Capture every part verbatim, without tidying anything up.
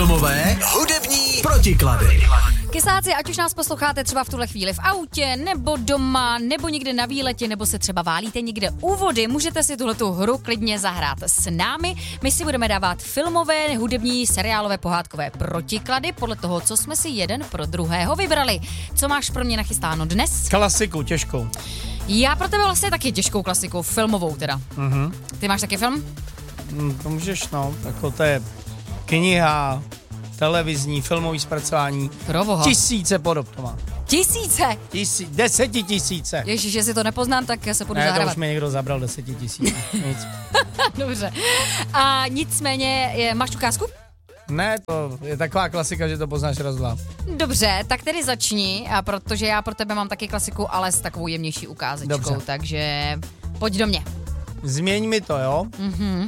Filmové, hudební protiklady. Kysáci, ať už nás posloucháte třeba v tuhle chvíli v autě, nebo doma, nebo někde na výletě, nebo se třeba válíte někde u vody, můžete si tuhletu hru klidně zahrát s námi. My si budeme dávat filmové, hudební, seriálové, pohádkové protiklady podle toho, co jsme si jeden pro druhého vybrali. Co máš pro mě nachystáno dnes? Klasiku, těžkou. Já pro tebe vlastně taky těžkou klasiku, filmovou teda. Mhm. Ty máš taky film? Mm, to můžeš, no, jako to je kniha, televizní, filmový zpracování. Proboha. Tisíce podob to má. Tisíce? Tisí, desetitisíce. Ježiš, jestli to nepoznám, tak se půjdu ne, zahrávat. to už mi někdo zabral desetitisíce. Nic. Dobře. A nicméně, je, máš tu ukázku? Ne, to je taková klasika, že to poznáš raz, dva. Dobře, tak tedy začni, a protože já pro tebe mám taky klasiku, ale s takovou jemnější ukázečkou, Dobře. takže pojď do mě. Změň mi to, jo? Mhm.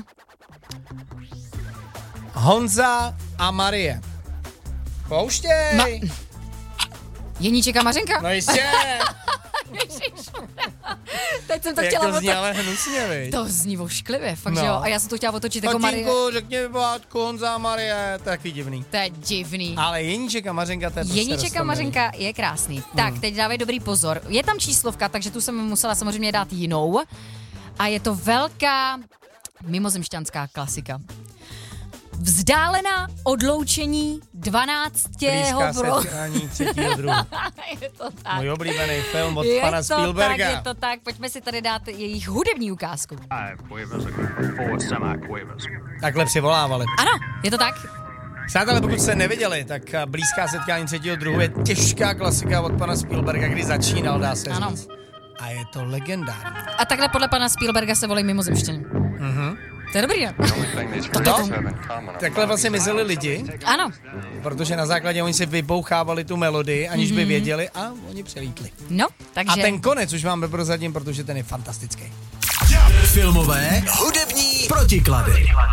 Honza a Marie. Pouštěj! Ma- Jeníček a Mařenka? No jistě! Teď jsem to Jak chtěla to zní otočit. ale hnusně, viď? To zní ošklivě, fakt, No. že jo? A já jsem to chtěla otočit jako Marie. Tatínku, řekni mi pohádku Honza a Marie, to je takový divný. To je divný. Ale Jeníček a Mařenka, to je prostě Jeníček a roztomilý. Mařenka je krásný. Tak, teď dávej dobrý pozor. Je tam číslovka, takže tu jsem musela samozřejmě dát jinou. A je to velká mimozemšťanská klasika. Vzdálená odloučení dvanáctého Blízká pro... setkání třetího druhu. Je to tak. Můj oblíbený film od Je pana to Spielberga. tak, je to tak. Pojďme si tady dát jejich hudební ukázku. Takhle přivolávali. Ano, je to tak? Přátelé, pokud jste neviděli, tak Blízká setkání třetího druhu je těžká klasika od pana Spielberga, kdy začínal, dá se Ano. říct. A je to legendární. A takhle podle pana Spielberga se volí mimozemštění. Mhm. To je dobrý, ne? No, takhle vlastně mizeli lidi, Ano. protože na základě oni si vybouchávali tu melodii, aniž by věděli, a oni přelítli. No, takže... A ten konec už máme prozatím, protože ten je fantastický. Filmové, hudební protiklady.